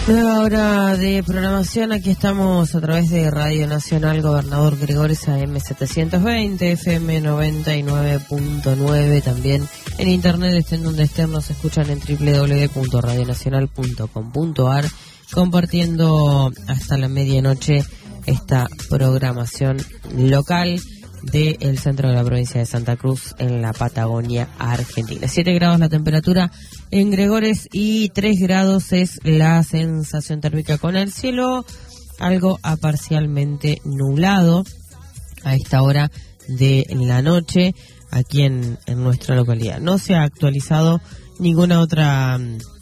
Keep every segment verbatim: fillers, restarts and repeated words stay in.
Nueva hora de programación, aquí estamos a través de Radio Nacional Gobernador Gregores A M setecientos veinte, F M noventa y nueve punto nueve, también en internet, estén donde estén, nos escuchan en doble u doble u doble u punto radio nacional punto com punto a r, compartiendo hasta la medianoche esta programación local del centro de la provincia de Santa Cruz en la Patagonia Argentina. siete grados la temperatura en Gregores y tres grados es la sensación térmica, con el cielo algo a parcialmente nublado a esta hora de la noche aquí en, en nuestra localidad. No se ha actualizado ninguna otra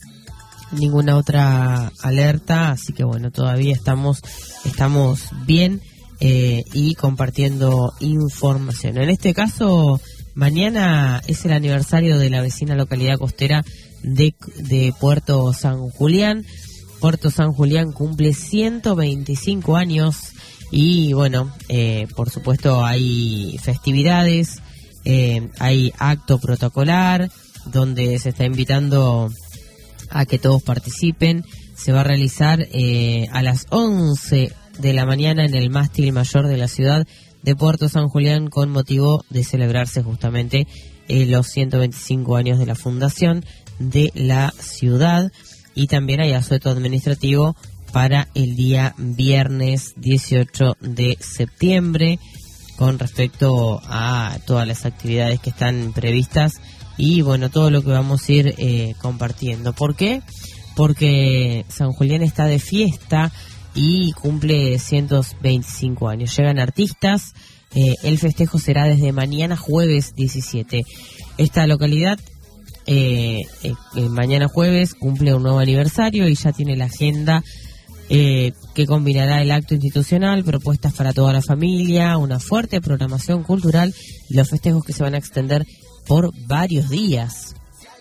ninguna otra alerta, así que bueno, todavía estamos estamos bien eh, y compartiendo información. En este caso, mañana es el aniversario de la vecina localidad costera de, de Puerto San Julián. Puerto San Julián cumple ciento veinticinco años y bueno, eh, por supuesto hay festividades, eh, hay acto protocolar donde se está invitando a que todos participen. Se va a realizar eh, a las once de la mañana en el mástil mayor de la ciudad de Puerto San Julián, con motivo de celebrarse justamente eh, los ciento veinticinco años de la fundación de la ciudad. Y también hay asueto administrativo para el día viernes dieciocho de septiembre con respecto a todas las actividades que están previstas y bueno, todo lo que vamos a ir eh, compartiendo. ¿Por qué? Porque San Julián está de fiesta y cumple ciento veinticinco años. Llegan artistas, eh, el festejo será desde mañana jueves diecisiete. Esta localidad eh, eh, mañana jueves cumple un nuevo aniversario y ya tiene la agenda eh, que combinará el acto institucional, propuestas para toda la familia, una fuerte programación cultural y los festejos que se van a extender por varios días.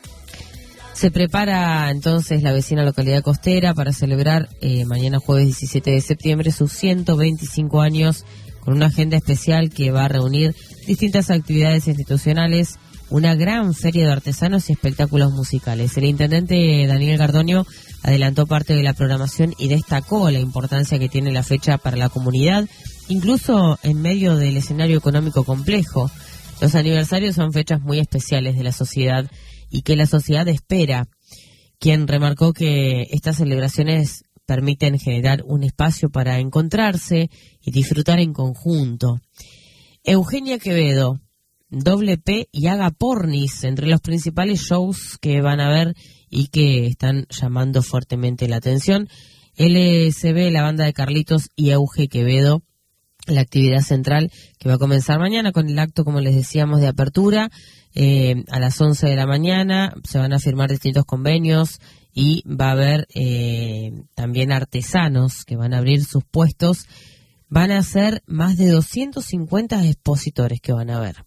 Se prepara entonces la vecina localidad costera para celebrar eh, mañana jueves diecisiete de septiembre sus ciento veinticinco años, con una agenda especial que va a reunir distintas actividades institucionales, una gran feria de artesanos y espectáculos musicales. El intendente Daniel Gardoño adelantó parte de la programación y destacó la importancia que tiene la fecha para la comunidad, incluso en medio del escenario económico complejo. Los aniversarios son fechas muy especiales de la sociedad y que la sociedad espera, quien remarcó que estas celebraciones permiten generar un espacio para encontrarse y disfrutar en conjunto. Eugenia Quevedo, Doble P y Aga Pornis, entre los principales shows que van a ver y que están llamando fuertemente la atención. L S B, la banda de Carlitos y Euge Quevedo, la actividad central que va a comenzar mañana con el acto, como les decíamos, de apertura. Eh, a las once de la mañana se van a firmar distintos convenios y va a haber eh, también artesanos que van a abrir sus puestos. Van a ser más de doscientos cincuenta expositores que van a haber.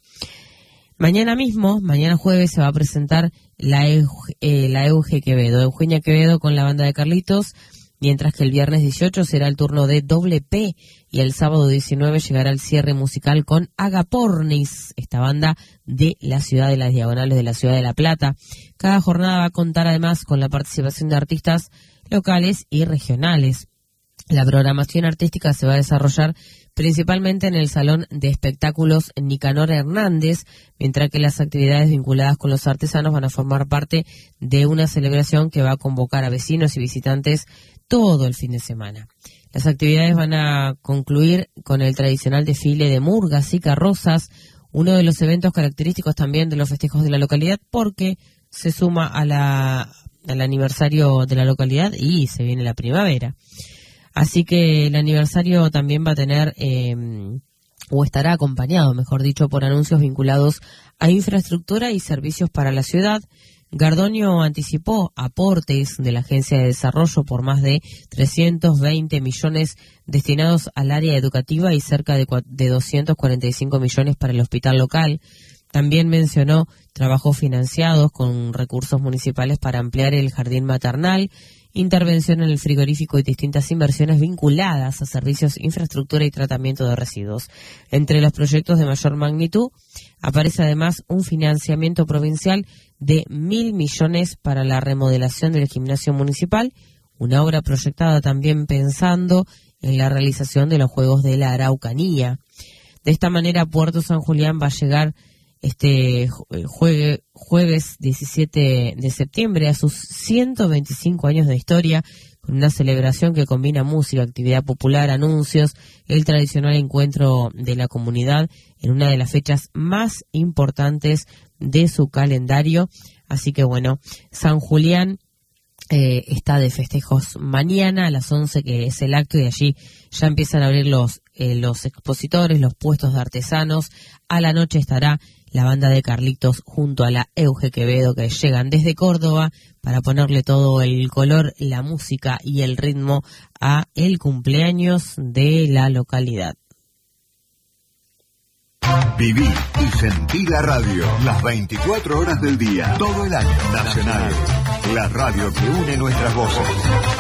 Mañana mismo, mañana jueves, se va a presentar la, Euge, eh, la Euge Quevedo, Eugenia Quevedo con la banda de Carlitos, mientras que el viernes dieciocho será el turno de Doble P y el sábado diecinueve llegará el cierre musical con Aga Pornis, esta banda de la ciudad de las Diagonales de la ciudad de La Plata. Cada jornada va a contar además con la participación de artistas locales y regionales. La programación artística se va a desarrollar principalmente en el Salón de Espectáculos Nicanor Hernández, mientras que las actividades vinculadas con los artesanos van a formar parte de una celebración que va a convocar a vecinos y visitantes todo el fin de semana. Las actividades van a concluir con el tradicional desfile de murgas y carrozas, uno de los eventos característicos también de los festejos de la localidad, porque se suma a la, al aniversario de la localidad y se viene la primavera. Así que el aniversario también va a tener, eh, o estará acompañado, mejor dicho, por anuncios vinculados a infraestructura y servicios para la ciudad. Gardoño anticipó aportes de la Agencia de Desarrollo por más de trescientos veinte millones destinados al área educativa y cerca de, de doscientos cuarenta y cinco millones para el hospital local. También mencionó trabajos financiados con recursos municipales para ampliar el jardín maternal, intervención en el frigorífico y distintas inversiones vinculadas a servicios, infraestructura y tratamiento de residuos. Entre los proyectos de mayor magnitud aparece además un financiamiento provincial de mil millones para la remodelación del gimnasio municipal, una obra proyectada también pensando en la realización de los Juegos de la Araucanía. De esta manera, Puerto San Julián va a llegar este juegue, jueves diecisiete de septiembre a sus ciento veinticinco años de historia, con una celebración que combina música, actividad popular, anuncios, el tradicional encuentro de la comunidad en una de las fechas más importantes de su calendario. Así que bueno, San Julián eh, está de festejos mañana a las once, que es el acto, y allí ya empiezan a abrir los, eh, los expositores, los puestos de artesanos. A la noche estará la banda de Carlitos junto a la Euge Quevedo, que llegan desde Córdoba para ponerle todo el color, la música y el ritmo a el cumpleaños de la localidad. Viví y sentí la radio las veinticuatro horas del día, todo el año. Nacional, la radio que une nuestras voces.